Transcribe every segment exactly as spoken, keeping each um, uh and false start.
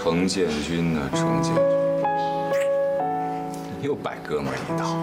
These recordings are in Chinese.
程建军呢？程建军，又摆哥们儿一道。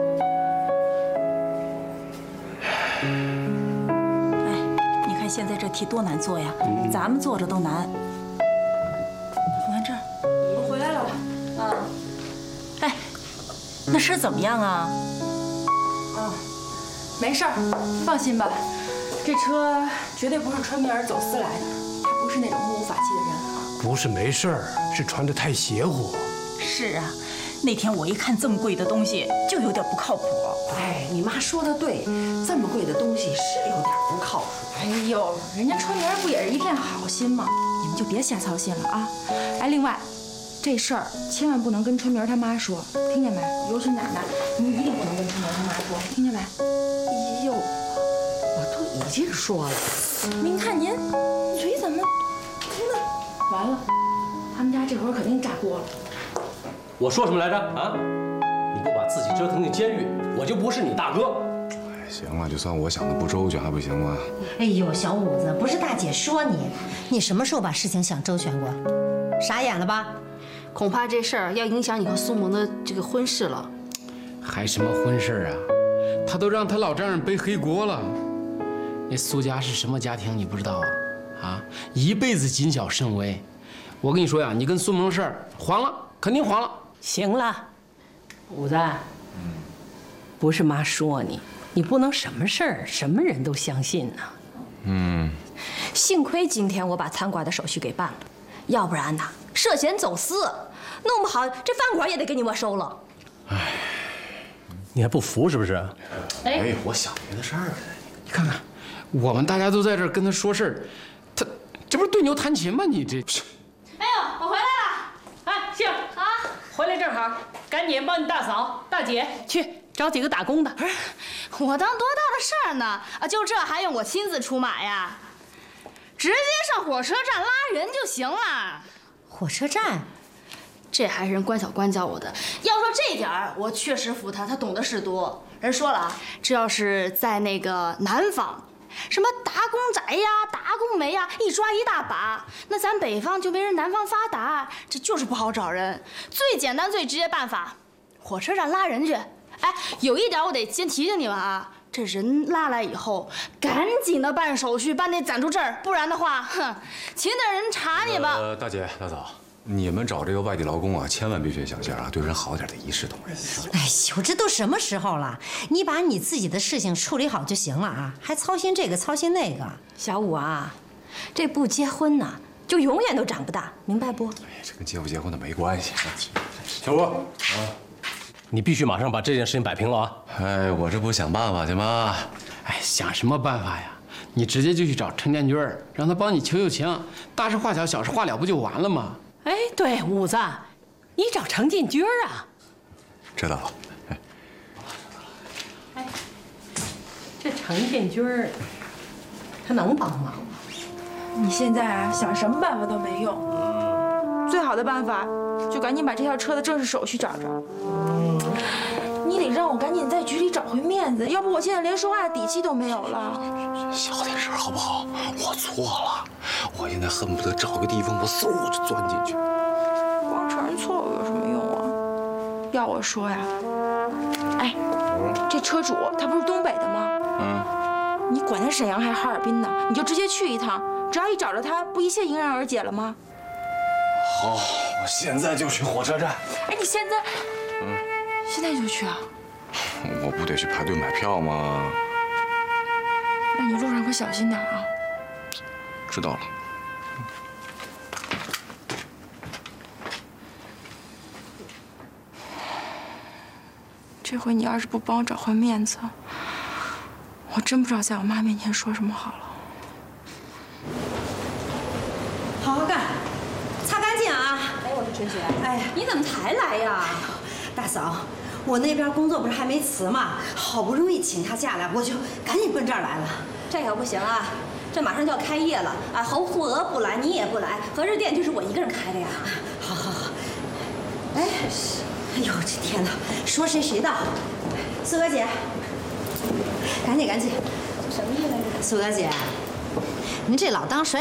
哎，你看现在这题多难做呀，咱们做着都难。你看这儿， 我回来了。 啊，哎，那诗怎么样啊？ 啊，没事儿，放心吧。这车绝对不是春明儿走私来的，他不是那种目无法纪的人。 不是没事儿，是穿得太邪乎。 是啊，那天我一看这么贵的东西，就有点不靠谱。 哎，你妈说的对，这么贵的东西是有点不靠谱。 哎呦，人家春明儿不也是一片好心吗？你们就别瞎操心了啊！哎，另外，这事儿千万不能跟春明儿他妈说，听见没？尤其奶奶，你一定不能跟春明儿他妈说，听见没？ 哎呦，我都已经说了。 您看您嘴怎么嘟的？完了，他们家这会儿肯定炸锅了。 我说什么来着啊？你不把自己折腾进监狱，我就不是你大哥。 哎，行了，就算我想的不周全还不行吗？ 哎呦，小五子，不是大姐说你，你什么时候把事情想周全过？傻眼了吧？ 恐怕这事儿要影响你和苏萌的这个婚事了。 还什么婚事啊？他都让他老丈人背黑锅了。那苏家是什么家庭，你不知道啊？啊，一辈子谨小慎微。我跟你说呀，你跟苏萌事儿黄了，肯定黄了。 行了， 五子，嗯，不是妈说你，你不能什么事儿什么人都相信呢。 嗯， 幸亏今天我把餐馆的手续给办了，要不然呢，涉嫌走私，弄不好这饭馆也得给你没收了。 哎，你还不服是不是？ 哎，我想别的事儿了。 你看看，我们大家都在这儿跟他说事儿，他这不是对牛弹琴吗？你这…… 哎呦，我回来了！哎，杏儿啊，回来正好，赶紧帮你大嫂、大姐去找几个打工的。 不是，我当多大的事儿呢？啊，就这还用我亲自出马呀？直接上火车站拉人就行了。 火车站， 这还是人关小关教我的。要说这点儿，我确实服他，他懂得是多。人说了啊，这要是在那个南方，什么打工仔呀、打工煤呀，一抓一大把。那咱北方就没人南方发达，这就是不好找人。最简单、最直接办法，火车站拉人去。哎，有一点我得先提醒你们啊，这人拉来以后，赶紧的办手续，办那暂住证，不然的话，哼，勤的人查你吧。 呃，大姐、大嫂，你们找这个外地劳工啊，千万别学小仙啊，对人好点，得一视同仁。 哎呦，这都什么时候了？你把你自己的事情处理好就行了啊，还操心这个操心那个。 小五啊，这不结婚呢，就永远都长不大，明白不？ 哎呀，这跟结不结婚的没关系。小吴，啊， 你必须马上把这件事情摆平了啊！ 哎，我这不想办法去吗？ 哎，想什么办法呀？你直接就去找程建军，让他帮你求求情，大事化小，小事化了，不就完了吗？ 哎，对，五子，你找程建军啊？ 知道了。 哎，这程建军，他能帮忙吗？ 你现在啊，想什么办法都没用。最好的办法，就赶紧把这条车的正式手续找着。你得让我赶紧在局里找回面子，要不我现在连说话的底气都没有了。 小点声好不好？我错了，我现在恨不得找个地方，我嗖就钻进去。 光承认错误有什么用啊？要我说呀，哎，这车主他不是东北的吗？嗯，你管他沈阳还是哈尔滨呢，你就直接去一趟，只要一找着他，不一切迎刃而解了吗？ 好，我现在就去火车站。 哎，你现在，嗯，现在就去啊？ 我不得去排队买票吗？ 那你路上可小心点啊。 知道了。 这回你要是不帮我找回面子，我真不知道在我妈面前说什么好了。 好好干，擦干净啊！ 哎，我说陈雪， 哎， 你怎么才来呀？ 大嫂，我那边工作不是还没辞吗？好不容易请下假来，我就赶紧奔这儿来了。 这可不行啊！这马上就要开业了啊！侯富娥不来，你也不来，和日店就是我一个人开的呀。 好好好。哎，哎呦，这天哪，说谁谁到。苏娥姐，赶紧赶紧。 什么意思？ 苏娥姐，您这老当甩